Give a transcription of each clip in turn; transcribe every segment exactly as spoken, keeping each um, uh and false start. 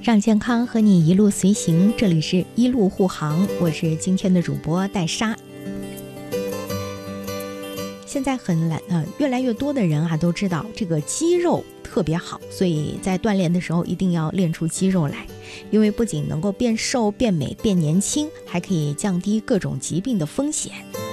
让健康和你一路随行，这里是一路护航，我是今天的主播戴莎。现在很懒呃，越来越多的人啊都知道这个肌肉特别好，所以在锻炼的时候一定要练出肌肉来，因为不仅能够变瘦、变美、变年轻，还可以降低各种疾病的风险。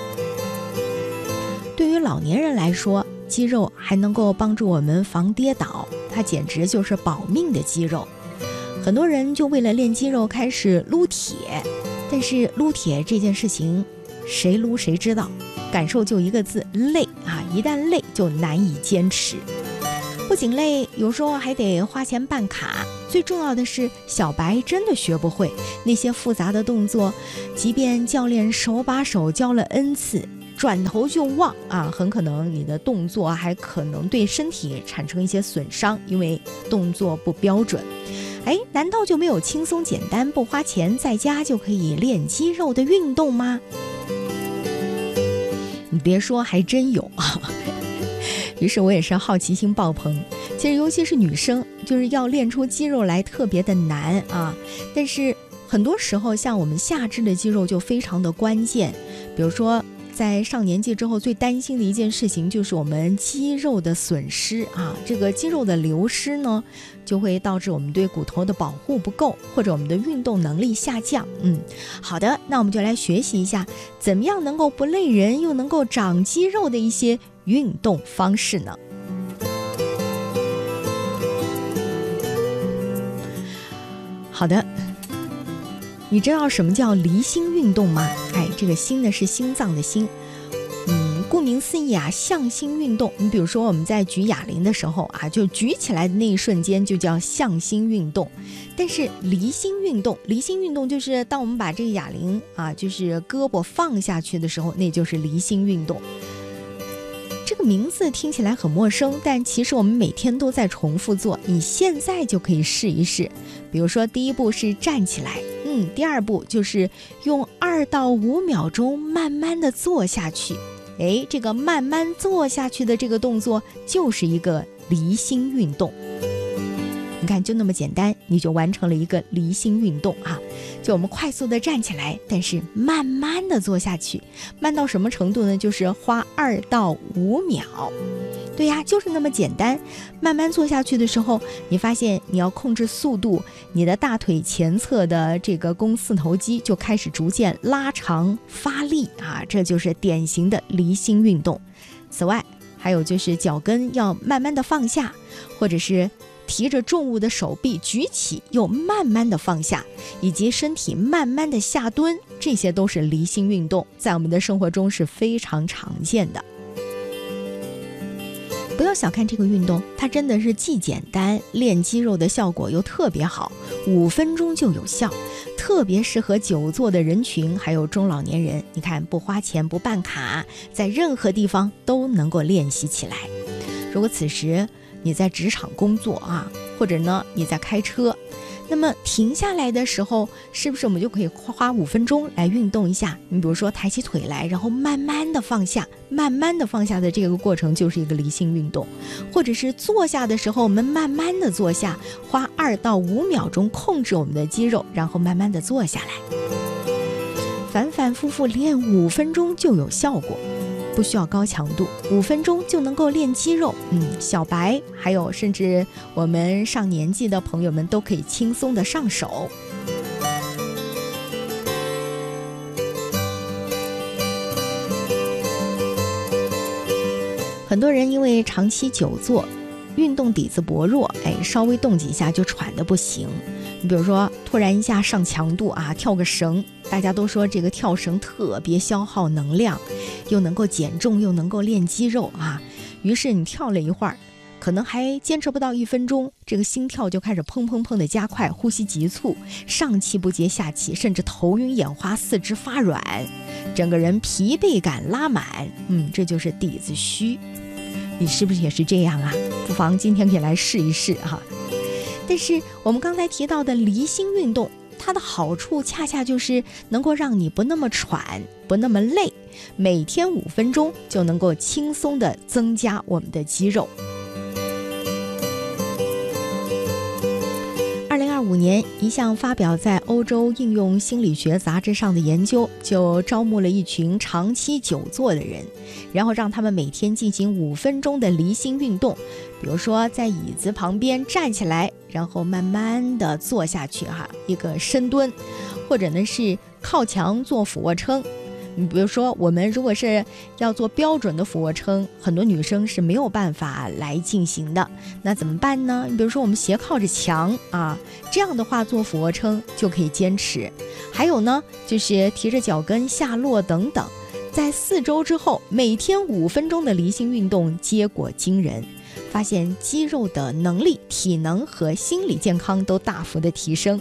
对于老年人来说，肌肉还能够帮助我们防跌倒，它简直就是保命的肌肉。很多人就为了练肌肉开始撸铁，但是撸铁这件事情谁撸谁知道，感受就一个字，累啊！一旦累就难以坚持，不仅累，有时候还得花钱办卡。最重要的是，小白真的学不会那些复杂的动作，即便教练手把手教了 N 次，转头就忘啊，很可能你的动作还可能对身体产生一些损伤，因为动作不标准。哎，难道就没有轻松简单不花钱在家就可以练肌肉的运动吗？你别说，还真有啊！于是我也是好奇心爆棚。其实尤其是女生，就是要练出肌肉来特别的难啊。但是很多时候，像我们下肢的肌肉就非常的关键。比如说，在上年纪之后，最担心的一件事情就是我们肌肉的损失啊。这个肌肉的流失呢，就会导致我们对骨头的保护不够，或者我们的运动能力下降。嗯，好的，那我们就来学习一下，怎么样能够不累人又能够长肌肉的一些运动方式呢？好的，你知道什么叫离心运动吗？哎，这个心呢是心脏的心。嗯，顾名思义啊，向心运动。你比如说我们在举哑铃的时候啊，就举起来的那一瞬间就叫向心运动。但是离心运动，离心运动就是当我们把这个哑铃啊，就是胳膊放下去的时候，那就是离心运动。这个名字听起来很陌生，但其实我们每天都在重复做，你现在就可以试一试。比如说第一步是站起来，嗯，第二步就是用二到五秒钟慢慢的坐下去。诶，这个慢慢坐下去的这个动作就是一个离心运动。你看，就那么简单，你就完成了一个离心运动啊！就我们快速的站起来，但是慢慢的坐下去，慢到什么程度呢？就是花二到五秒。对呀，就是那么简单。慢慢坐下去的时候，你发现你要控制速度，你的大腿前侧的这个肱四头肌就开始逐渐拉长发力啊，这就是典型的离心运动。此外，还有就是脚跟要慢慢的放下，或者是提着重物的手臂举起又慢慢的放下，以及身体慢慢的下蹲，这些都是离心运动，在我们的生活中是非常常见的。不要小看这个运动，它真的是既简单，练肌肉的效果又特别好，五分钟就有效，特别适合久坐的人群，还有中老年人。你看，不花钱不办卡，在任何地方都能够练习起来。如果此时你在职场工作啊，或者呢你在开车，那么停下来的时候，是不是我们就可以花五分钟来运动一下？你比如说抬起腿来，然后慢慢的放下，慢慢的放下的这个过程就是一个离心运动。或者是坐下的时候，我们慢慢的坐下，花二到五秒钟控制我们的肌肉，然后慢慢的坐下来，反反复复练五分钟就有效果。不需要高强度，五分钟就能够练肌肉。嗯，小白还有甚至我们上年纪的朋友们都可以轻松的上手。很多人因为长期久坐，运动底子薄弱，哎，稍微动几下就喘得不行。你比如说突然一下上强度啊，跳个绳，大家都说这个跳绳特别消耗能量，又能够减重又能够练肌肉啊。于是你跳了一会儿，可能还坚持不到一分钟，这个心跳就开始砰砰砰的加快，呼吸急促，上气不接下气，甚至头晕眼花，四肢发软，整个人疲惫感拉满。嗯，这就是底子虚。你是不是也是这样啊？不妨今天可以来试一试哈。但是我们刚才提到的离心运动，它的好处恰恰就是能够让你不那么喘，不那么累，每天五分钟就能够轻松地增加我们的肌肉。 二零二五年，一项发表在欧洲应用心理学杂志上的研究，就招募了一群长期久坐的人，然后让他们每天进行五分钟的离心运动，比如说在椅子旁边站起来，然后慢慢的坐下去哈，一个深蹲，或者呢是靠墙做俯卧撑。你比如说，我们如果是要做标准的俯卧撑，很多女生是没有办法来进行的，那怎么办呢？你比如说我们斜靠着墙啊，这样的话做俯卧撑就可以坚持。还有呢，就是提着脚跟下落等等。在四周之后，每天五分钟的离心运动，结果惊人，发现肌肉的能力、体能和心理健康都大幅的提升。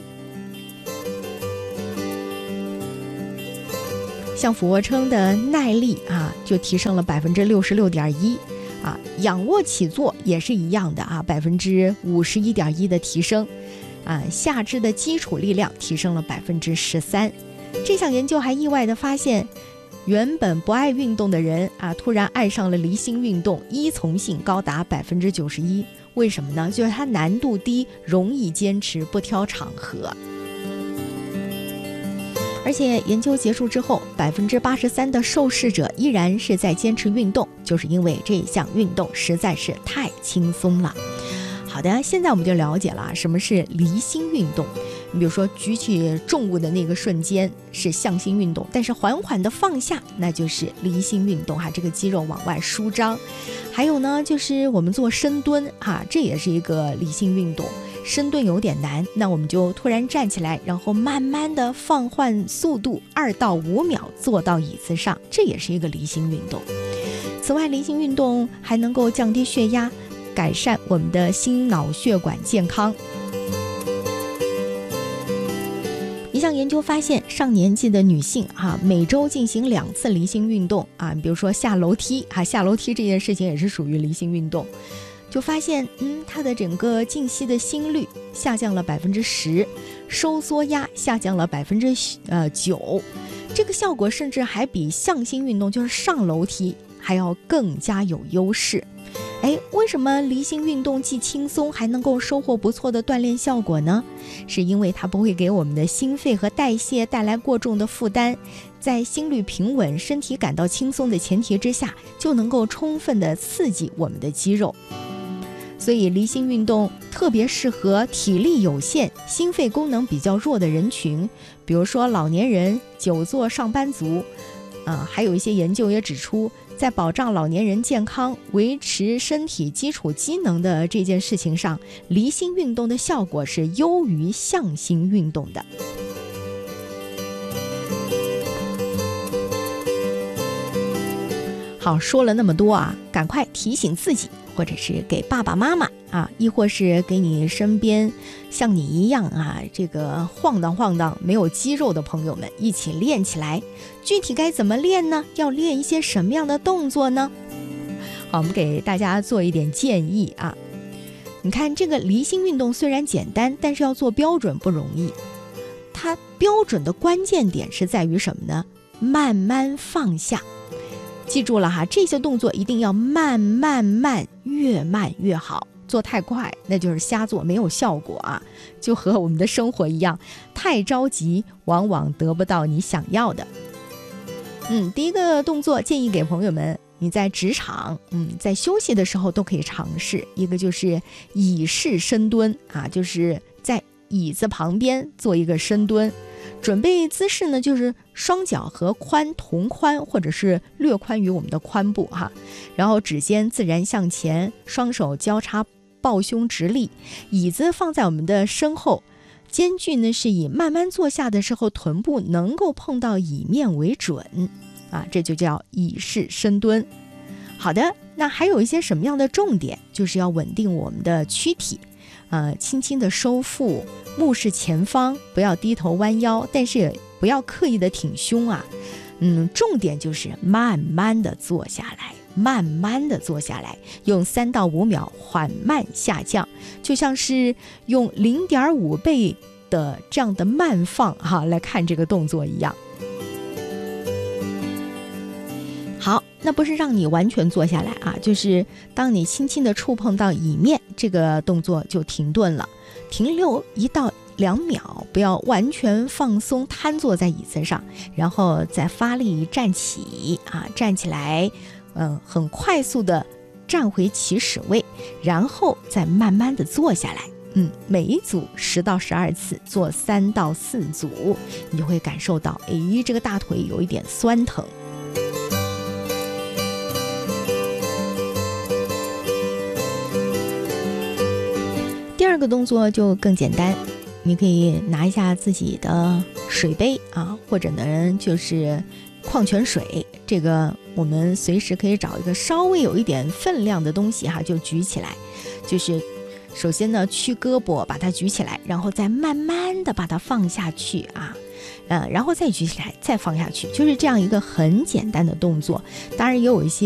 像俯卧撑的耐力啊，就提升了百分之六十六点一啊，仰卧起坐也是一样的啊，百分之五十一点一的提升啊，下肢的基础力量提升了百分之十三。这项研究还意外的发现，原本不爱运动的人啊，突然爱上了离心运动，依从性高达百分之九十一。为什么呢？就是它难度低，容易坚持，不挑场合。而且研究结束之后，百分之八十三的受试者依然是在坚持运动，就是因为这项运动实在是太轻松了。好的，现在我们就了解了什么是离心运动。你比如说举起重物的那个瞬间是向心运动，但是缓缓的放下那就是离心运动哈，这个肌肉往外舒张。还有呢，就是我们做深蹲哈，这也是一个离心运动。深蹲有点难，那我们就突然站起来，然后慢慢的放缓速度，二到五秒坐到椅子上，这也是一个离心运动。此外，离心运动还能够降低血压，改善我们的心脑血管健康。一项研究发现，上年纪的女性啊，每周进行两次离心运动啊，比如说下楼梯啊，下楼梯这件事情也是属于离心运动。就发现，嗯，它的整个静息的心率下降了百分之十，收缩压下降了百分之呃九，这个效果甚至还比向心运动，就是上楼梯还要更加有优势。哎，为什么离心运动既轻松还能够收获不错的锻炼效果呢？是因为它不会给我们的心肺和代谢带来过重的负担，在心率平稳、身体感到轻松的前提之下，就能够充分的刺激我们的肌肉。所以离心运动特别适合体力有限、心肺功能比较弱的人群，比如说老年人、久坐上班族。啊，还有一些研究也指出，在保障老年人健康、维持身体基础机能的这件事情上，离心运动的效果是优于向心运动的。好，说了那么多啊，赶快提醒自己，或者是给爸爸妈妈啊，亦或是给你身边像你一样啊，这个晃荡晃荡没有肌肉的朋友们一起练起来。具体该怎么练呢？要练一些什么样的动作呢？好，我们给大家做一点建议啊。你看，这个离心运动虽然简单，但是要做标准不容易。它标准的关键点是在于什么呢？慢慢放下。记住了哈，这些动作一定要慢慢慢，越慢越好。做太快那就是瞎做，没有效果啊。就和我们的生活一样，太着急往往得不到你想要的。嗯，第一个动作建议给朋友们，你在职场，嗯，在休息的时候都可以尝试。一个就是椅式深蹲啊，就是在椅子旁边做一个深蹲。准备姿势呢，就是双脚和髋同宽，或者是略宽于我们的髋部哈。然后指尖自然向前，双手交叉抱胸直立，椅子放在我们的身后，间距呢是以慢慢坐下的时候臀部能够碰到椅面为准啊，这就叫椅式深蹲。好的，那还有一些什么样的重点？就是要稳定我们的躯体。呃，轻轻的收腹，目视前方，不要低头弯腰，但是也不要刻意的挺胸啊。嗯，重点就是慢慢的坐下来，慢慢的坐下来，用三到五秒缓慢下降，就像是用零点五倍的这样的慢放哈来看这个动作一样。好，那不是让你完全坐下来啊，就是当你轻轻的触碰到椅面，这个动作就停顿了。 停留一到两秒，不要完全放松瘫坐在椅子上，然后再发力站起啊，站起来，嗯，很快速的站回起始位，然后再慢慢的坐下来。嗯，每一组十到十二次，做三到四组，你就会感受到，哎，这个大腿有一点酸疼。第二个动作就更简单，你可以拿一下自己的水杯啊，或者呢就是矿泉水，这个我们随时可以找一个稍微有一点分量的东西哈，就举起来，就是首先呢屈胳膊把它举起来，然后再慢慢的把它放下去啊，呃，然后再举起来再放下去，就是这样一个很简单的动作。当然也有一些